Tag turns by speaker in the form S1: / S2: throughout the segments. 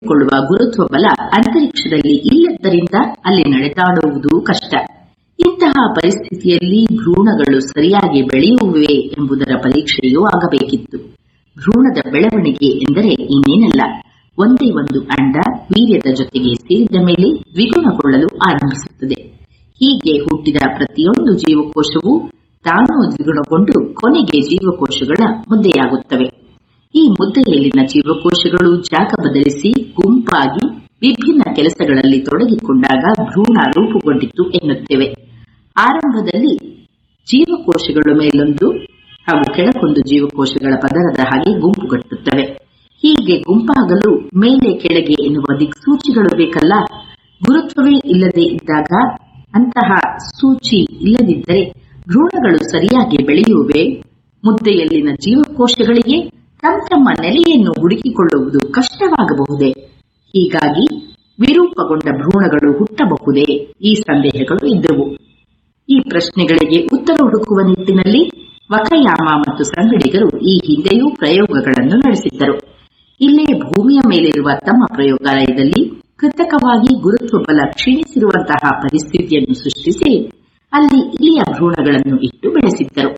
S1: ತಡೆದುಕೊಳ್ಳುವ ಗುರುತ್ವ ಬಲ ಅಂತರಿಕ್ಷದಲ್ಲಿ ಇಲ್ಲದ್ದರಿಂದ ಅಲ್ಲಿ ನಡೆದಾಡುವುದು ಕಷ್ಟ. ಇಂತಹ ಪರಿಸ್ಥಿತಿಯಲ್ಲಿ ಭ್ರೂಣಗಳು ಸರಿಯಾಗಿ ಬೆಳೆಯುವುವೆ ಎಂಬುದರ ಪರೀಕ್ಷೆಯೂ ಆಗಬೇಕಿತ್ತು. ಭ್ರೂಣದ ಬೆಳವಣಿಗೆ ಎಂದರೆ ಇನ್ನೇನಲ್ಲ, ಒಂದೇ ಒಂದು ಅಂಡ ವೀರ್ಯದ ಜೊತೆಗೆ ಸೇರಿದ ಮೇಲೆ ದ್ವಿಗುಣಗೊಳ್ಳಲು ಆರಂಭಿಸುತ್ತದೆ. ಹೀಗೆ ಹುಟ್ಟಿದ ಪ್ರತಿಯೊಂದು ಜೀವಕೋಶವೂ ತಾನೂ ದ್ವಿಗುಣಗೊಂಡು ಕೊನೆಗೆ ಜೀವಕೋಶಗಳ ಮುದ್ದೆಯಾಗುತ್ತವೆ. ಈ ಮುದ್ದೆಯಲ್ಲಿನ ಜೀವಕೋಶಗಳು ಜಾಗ ಬದಲಿಸಿ ಗುಂಪಾಗಿ ವಿಭಿನ್ನ ಕೆಲಸಗಳಲ್ಲಿ ತೊಡಗಿಕೊಂಡಾಗ ಭ್ರೂಣ ರೂಪುಗೊಂಡಿತು ಎನ್ನುತ್ತೇವೆ. ಆರಂಭದಲ್ಲಿ ಜೀವಕೋಶಗಳು ಮೇಲೊಂದು ಹಾಗೂ ಕೆಳಗೊಂದು ಜೀವಕೋಶಗಳ ಪದರದ ಹಾಗೆ ಗುಂಪುಗಟ್ಟುತ್ತವೆ. ಹೀಗೆ ಗುಂಪಾಗಲು ಮೇಲೆ ಕೆಳಗೆ ಎನ್ನುವ ದಿಕ್ಸೂಚಿಗಳು ಬೇಕಲ್ಲ. ಗುರುತ್ವವೇ ಇಲ್ಲದೆ ಇದ್ದಾಗ, ಅಂತಹ ಸೂಚಿ ಇಲ್ಲದಿದ್ದರೆ ಭ್ರೂಣಗಳು ಸರಿಯಾಗಿ ಬೆಳೆಯುವೆ? ಮುದ್ದೆಯಲ್ಲಿನ ಜೀವಕೋಶಗಳಿಗೆ ತಮ್ಮ ನೆಲೆಯನ್ನು ಹುಡುಕಿಕೊಳ್ಳುವುದು ಕಷ್ಟವಾಗಬಹುದೇ? ಹೀಗಾಗಿ ವಿರೂಪಗೊಂಡ ಭ್ರೂಣಗಳು ಹುಟ್ಟಬಹುದೇ? ಈ ಸಂದೇಹಗಳು ಇದ್ದವು. ಈ ಪ್ರಶ್ನೆಗಳಿಗೆ ಉತ್ತರ ಹುಡುಕುವ ನಿಟ್ಟಿನಲ್ಲಿ ವಕಯಾಮ ಮತ್ತು ಸಂಗಡಿಗರು ಈ ಹಿಂದೆಯೂ ಪ್ರಯೋಗಗಳನ್ನು ನಡೆಸಿದ್ದರು. ಇಲ್ಲೇ ಭೂಮಿಯ ಮೇಲಿರುವ ತಮ್ಮ ಪ್ರಯೋಗಾಲಯದಲ್ಲಿ ಕೃತಕವಾಗಿ ಗುರುತ್ವ ಬಲ ಕ್ಷೀಣಿಸಿರುವಂತಹ ಪರಿಸ್ಥಿತಿಯನ್ನು ಸೃಷ್ಟಿಸಿ ಅಲ್ಲಿ ಇಲಿಯ ಭ್ರೂಣಗಳನ್ನು ಇಟ್ಟು ಬೆಳೆಸಿದ್ದರು.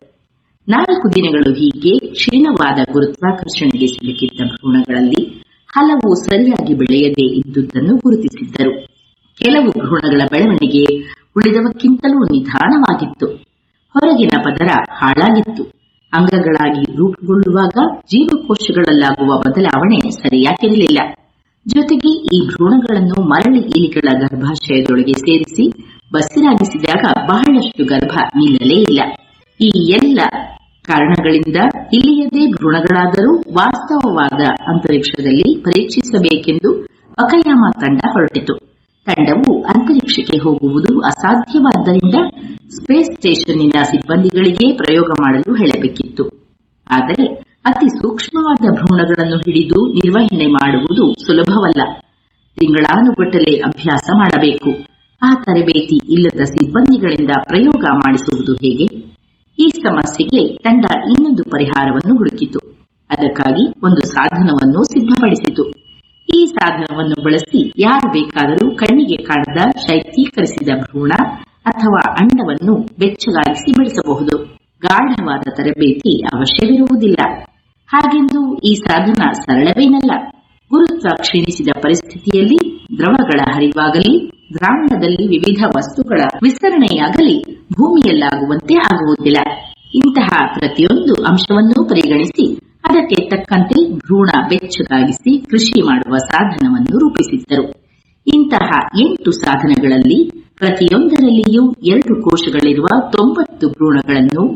S1: 4 ದಿನಗಳು ಹೀಗೆ ಕ್ಷೀಣವಾದ ಗುರುತ್ವಾಕರ್ಷಣೆಗೆ ಸಿಲುಕಿದ್ದ ಭ್ರೂಣಗಳಲ್ಲಿ ಹಲವು ಸರಿಯಾಗಿ ಬೆಳೆಯದೇ ಇದ್ದುದನ್ನು ಗುರುತಿಸಿದ್ದರು. ಕೆಲವು ಭ್ರೂಣಗಳ ಬೆಳವಣಿಗೆ ಉಳಿದವಕ್ಕಿಂತಲೂ ನಿಧಾನವಾಗಿತ್ತು. ಹೊರಗಿನ ಪದರ ಹಾಳಾಗಿತ್ತು. ಅಂಗಗಳಾಗಿ ರೂಪುಗೊಳ್ಳುವಾಗ ಜೀವಕೋಶಗಳಲ್ಲಾಗುವ ಬದಲಾವಣೆ ಸರಿಯಾಗಿರಲಿಲ್ಲ. ಜೊತೆಗೆ ಈ ಭ್ರೂಣಗಳನ್ನು ಮರಳಿ ಇಲಿಗಳ ಗರ್ಭಾಶಯದೊಳಗೆ ಸೇರಿಸಿ ಬಸಿರಾಗಿಸಿದಾಗ ಬಹಳಷ್ಟು ಗರ್ಭ ನಿಲ್ಲಲೇ ಇಲ್ಲ. ಈ ಎಲ್ಲ ಕಾರಣಗಳಿಂದ ಇಲ್ಲಿಯದೇ ಭ್ರೂಣಗಳಾದರೂ ವಾಸ್ತವವಾದ ಅಂತರಿಕ್ಷದಲ್ಲಿ ಪರೀಕ್ಷಿಸಬೇಕೆಂದು ವಕಯಾಮ ತಂಡ ಹೊರಟಿತು. ತಂಡವು ಅಂತರಿಕ್ಷಕ್ಕೆ ಹೋಗುವುದು ಅಸಾಧ್ಯವಾದ್ದರಿಂದ ಸ್ಪೇಸ್ ಸ್ಟೇಷನ್ನಿನ ಸಿಬ್ಬಂದಿಗಳಿಗೆ ಪ್ರಯೋಗ ಮಾಡಲು ಹೇಳಬೇಕಿತ್ತು. ಆದರೆ ಅತಿ ಸೂಕ್ಷ್ಮವಾದ ಭ್ರೂಣಗಳನ್ನು ಹಿಡಿದು ನಿರ್ವಹಣೆ ಮಾಡುವುದು ಸುಲಭವಲ್ಲ. ತಿಂಗಳಾನುಗಟ್ಟಲೆ ಅಭ್ಯಾಸ ಮಾಡಬೇಕು. ಆ ತರಬೇತಿ ಇಲ್ಲದ ಸಿಬ್ಬಂದಿಗಳಿಂದ ಪ್ರಯೋಗ ಮಾಡಿಸುವುದು ಹೇಗೆ? ಈ ಸಮಸ್ಯೆಗೆ ತಂಡ ಇನ್ನೊಂದು ಪರಿಹಾರವನ್ನು ಹುಡುಕಿತು. ಅದಕ್ಕಾಗಿ ಒಂದು ಸಾಧನವನ್ನು ಸಿದ್ಧಪಡಿಸಿತು. ಈ ಸಾಧನವನ್ನು ಬಳಸಿ ಯಾರು ಬೇಕಾದರೂ ಕಣ್ಣಿಗೆ ಕಾಣದ ಶೈತ್ಯೀಕರಿಸಿದ ಭ್ರೂಣ ಅಥವಾ ಅಂಡವನ್ನು ಬೆಚ್ಚಗಾಗಿಸಿ ಬೆಳೆಸಬಹುದು. ಗಾಢವಾದ ತರಬೇತಿ ಅವಶ್ಯವಿರುವುದಿಲ್ಲ. ಹಾಗೆಂದು ಈ ಸಾಧನ ಸರಳವೇನಲ್ಲ. ಗುರುತ್ವ ಕ್ಷೀಣಿಸಿದ ಪರಿಸ್ಥಿತಿಯಲ್ಲಿ ದ್ರವಗಳ ಹರಿವಾಗಲಿ, ದ್ರಾವಣದಲ್ಲಿ ವಿವಿಧ ವಸ್ತುಗಳ ವಿಸ್ತರಣೆಯಾಗಲಿ ಭೂಮಿಯಲ್ಲಾಗುವಂತೆ ಆಗುವುದಿಲ್ಲ. ಇಂತಹ ಪ್ರತಿಯೊಂದು ಅಂಶವನ್ನೂ ಪರಿಗಣಿಸಿ ಅದಕ್ಕೆ ತಕ್ಕಂತೆ ಭ್ರೂಣ ಬೆಚ್ಚಗಾಗಿಸಿ ಕೃಷಿ ಮಾಡುವ ಸಾಧನವನ್ನು ರೂಪಿಸಿದ್ದರು. ಇಂತಹ 8 ಸಾಧನಗಳಲ್ಲಿ ಪ್ರತಿಯೊಂದರಲ್ಲಿಯೂ 2 ಕೋಶಗಳಿರುವ 90 ಭ್ರೂಣಗಳನ್ನು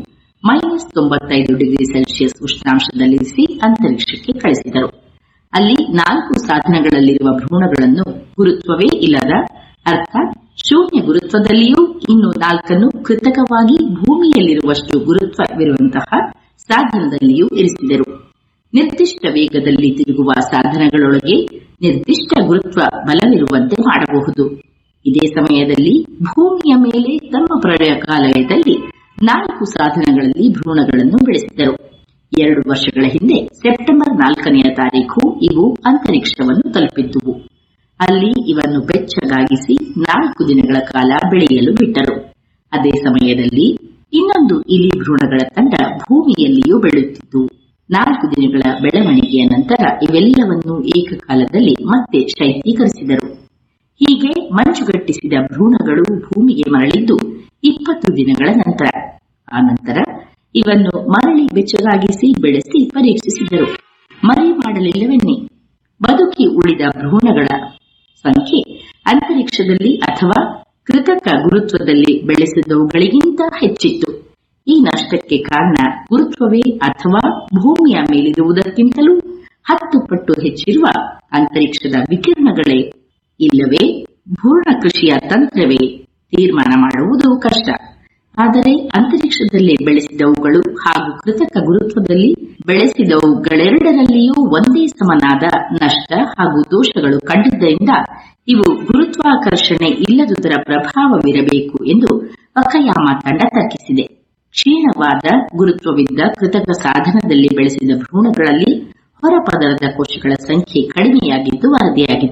S1: -95°C ಉಷ್ಣಾಂಶದಲ್ಲಿರಿಸಿ ಅಂತರಿಕ್ಷಕ್ಕೆ ಕಳಿಸಿದರು. ಅಲ್ಲಿ 4 ಸಾಧನಗಳಲ್ಲಿರುವ ಭ್ರೂಣಗಳನ್ನು ಗುರುತ್ವವೇ ಇಲ್ಲದ, ಅರ್ಥಾತ್ ಶೂನ್ಯ ಗುರುತ್ವದಲ್ಲಿಯೂ ಇನ್ನು 4 ಕೃತಕವಾಗಿ ಭೂಮಿಯಲ್ಲಿರುವಷ್ಟು ಗುರುತ್ವವಿರುವಂತಹ ಸಾಧನದಲ್ಲಿಯೂ ಇರಿಸಿದರು. ನಿರ್ದಿಷ್ಟ ವೇಗದಲ್ಲಿ ತಿರುಗುವ ಸಾಧನಗಳೊಳಗೆ ನಿರ್ದಿಷ್ಟ ಗುರುತ್ವ ಬಲವಿರುವಂತೆ ಮಾಡಬಹುದು. ಇದೇ ಸಮಯದಲ್ಲಿ ಭೂಮಿಯ ಮೇಲೆ ತಮ್ಮ ಪ್ರಯೋಗಾಲಯದಲ್ಲಿ 4 ಸಾಧನಗಳಲ್ಲಿ ಭ್ರೂಣಗಳನ್ನು ಬೆಳೆಸಿದರು. 2 ವರ್ಷಗಳ ಹಿಂದೆ ಸೆಪ್ಟೆಂಬರ್ 4ನೇ ತಾರೀಖು ಇವು ಅಂತರಿಕ್ಷವನ್ನು ತಲುಪಿದ್ದುವು. ಅಲ್ಲಿ ಇವನ್ನು ಬೆಚ್ಚಗಾಗಿಸಿ 4 ದಿನಗಳ ಕಾಲ ಬೆಳೆಯಲು ಬಿಟ್ಟರು. ಅದೇ ಸಮಯದಲ್ಲಿ ಇನ್ನೊಂದು ಇಲಿ ಭ್ರೂಣಗಳ ತಂಡ ಭೂಮಿಯಲ್ಲಿಯೂ ಬೆಳೆಯುತ್ತಿದ್ದು 4 ದಿನಗಳ ಬೆಳವಣಿಗೆಯ ನಂತರ ಇವೆಲ್ಲವನ್ನೂ ಏಕಕಾಲದಲ್ಲಿ ಮತ್ತೆ ಶೈತ್ಯೀಕರಿಸಿದರು. ಹೀಗೆ ಮಂಜುಗಟ್ಟಿಸಿದ ಭ್ರೂಣಗಳು ಭೂಮಿಗೆ ಮರಳಿದ್ದು 20 ದಿನಗಳ ನಂತರ. ಆನಂತರ ಇವನ್ನು ಮರಳಿ ಬೆಚ್ಚಗಾಗಿಸಿ ಬೆಳೆಸಿ ಪರೀಕ್ಷಿಸಿದರು. ಮರೆ ಮಾಡಲಿಲ್ಲವೆನ್ನಿ. ಬದುಕಿ ಉಳಿದ ಭ್ರೂಣಗಳ ಸಂಖ್ಯೆ ಅಂತರಿಕ್ಷದಲ್ಲಿ ಅಥವಾ ಕೃತಕ ಗುರುತ್ವದಲ್ಲಿ ಬೆಳೆಸಿದವುಗಳಿಗಿಂತ ಹೆಚ್ಚಿತ್ತು. ಈ ನಷ್ಟಕ್ಕೆ ಕಾರಣ ಗುರುತ್ವವೇ ಅಥವಾ ಭೂಮಿಯ ಮೇಲಿರುವುದಕ್ಕಿಂತಲೂ 10 ಪಟ್ಟು ಹೆಚ್ಚಿರುವ ಅಂತರಿಕ್ಷದ ವಿಕಿರಣಗಳೇ, ಇಲ್ಲವೇ ಭ್ರೂಣ ಕೃಷಿಯ ತಂತ್ರವೇ? ತೀರ್ಮಾನ ಮಾಡುವುದು ಕಷ್ಟ. ಆದರೆ ಅಂತರಿಕ್ಷದಲ್ಲಿ ಬೆಳೆಸಿದವುಗಳು ಹಾಗೂ ಕೃತಕ ಗುರುತ್ವದಲ್ಲಿ ಬೆಳೆಸಿದವುಗಳೆರಡರಲ್ಲಿಯೂ ಒಂದೇ ಸಮನಾದ ನಷ್ಟ ಹಾಗೂ ದೋಷಗಳು ಕಂಡಿದ್ದರಿಂದ ಇವು ಗುರುತ್ವಾಕರ್ಷಣೆ ಇಲ್ಲದುದರ ಪ್ರಭಾವವಿರಬೇಕು ಎಂದು ವಕಯಾಮ ತಂಡ ತರ್ಕಿಸಿದೆ. ಕ್ಷೀಣವಾದ ಗುರುತ್ವವಿದ್ದ ಕೃತಕ ಸಾಧನದಲ್ಲಿ ಬೆಳೆಸಿದ ಭ್ರೂಣಗಳಲ್ಲಿ ಹೊರಪದರದ ಕೋಶಗಳ ಸಂಖ್ಯೆ ಕಡಿಮೆಯಾಗಿದ್ದು ವರದಿಯಾಗಿದೆ.